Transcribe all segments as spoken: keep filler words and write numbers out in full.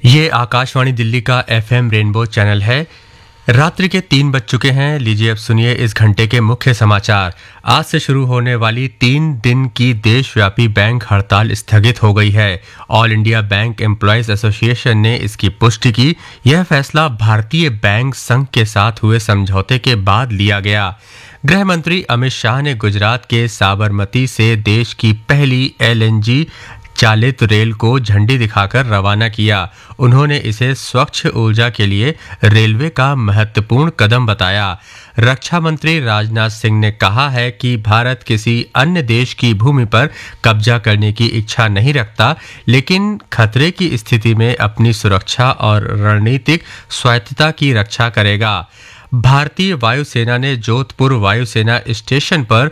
ये आकाशवाणी दिल्ली का FM rainbow channel है। रात्रि के तीन बज चुके हैं। लीजिए अब सुनिए इस घंटे के मुख्य समाचार। आज से शुरू होने वाली तीन दिन की देशव्यापी बैंक हड़ताल स्थगित हो गई है। All India bank employees association ने इसकी पुष्टि की। यह फैसला भारतीय बैंक संघ के साथ हुए समझौते के बाद लिया गया। गृह मंत्री अमित शाह ने गुजरात के साबरमती से देश की पहली एलएनजी चालित रेल को झंडी दिखाकर रवाना किया। उन्होंने इसे स्वच्छ ऊर्जा के लिए रेलवे का महत्वपूर्ण कदम बताया। रक्षा मंत्री राजनाथ सिंह ने कहा है कि भारत किसी अन्य देश की भूमि पर कब्जा करने की इच्छा नहीं रखता, लेकिन खतरे की स्थिति में अपनी सुरक्षा और रणनीतिक स्वायत्तता की रक्षा करेगा। भारतीय वायुसेना ने जोधपुर वायुसेना स्टेशन पर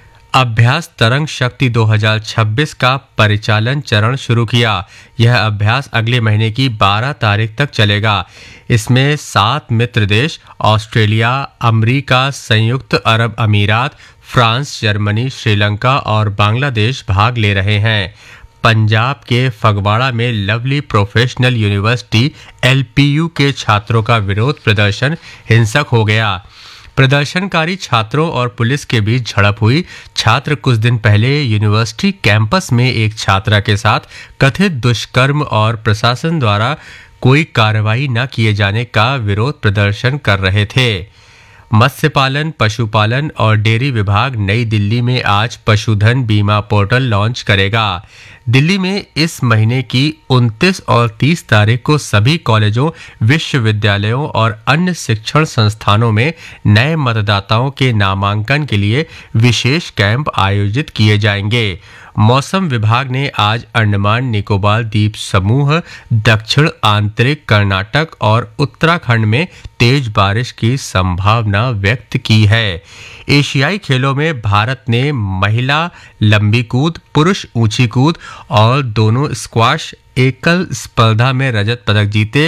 अभ्यास तरंग शक्ति दो हज़ार छब्बीस का परिचालन चरण शुरू किया। यह अभ्यास अगले महीने की बारह तारीख तक चलेगा। इसमें सात मित्र देश ऑस्ट्रेलिया, अमेरिका, संयुक्त अरब अमीरात, फ्रांस, जर्मनी, श्रीलंका और बांग्लादेश भाग ले रहे हैं। पंजाब के फगवाड़ा में लवली प्रोफेशनल यूनिवर्सिटी एलपीयू के छात्रों का विरोध प्रदर्शन हिंसक हो गया। प्रदर्शनकारी छात्रों और पुलिस के बीच झड़प हुई। छात्र कुछ दिन पहले यूनिवर्सिटी कैंपस में एक छात्रा के साथ कथित दुष्कर्म और प्रशासन द्वारा कोई कार्रवाई न किए जाने का विरोध प्रदर्शन कर रहे थे। मत्स्य पालन, पशुपालन और डेयरी विभाग नई दिल्ली में आज पशुधन बीमा पोर्टल लॉन्च करेगा। दिल्ली में इस महीने की उनतीस और तीस तारीख को सभी कॉलेजों, विश्वविद्यालयों और अन्य शिक्षण संस्थानों में नए मतदाताओं के नामांकन के लिए विशेष कैंप आयोजित किए जाएंगे। मौसम विभाग ने आज अंडमान निकोबार द्वीप समूह, दक्षिण आंतरिक कर्नाटक और उत्तराखंड में तेज बारिश की संभावना व्यक्त की है। एशियाई खेलों में भारत ने महिला लंबी कूद, पुरुष ऊंची कूद और दोनों स्क्वाश एकल स्पर्धा में रजत पदक जीते।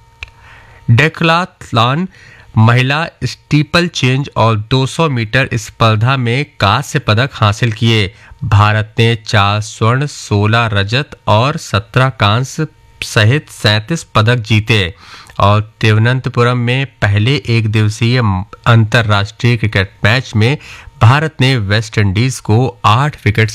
डेक्लाथलॉन, महिला स्टीपल चेंज और दो सौ मीटर स्पर्धा में कांस्य पदक हासिल किए। भारत ने चार स्वर्ण, सोलह रजत और सत्रह कांस्य सहित सैंतीस पदक जीते। और तिरुवनंतपुरम में पहले एक दिवसीय अंतर्राष्ट्रीय क्रिकेट मैच में भारत ने वेस्ट इंडीज को आठ विकेट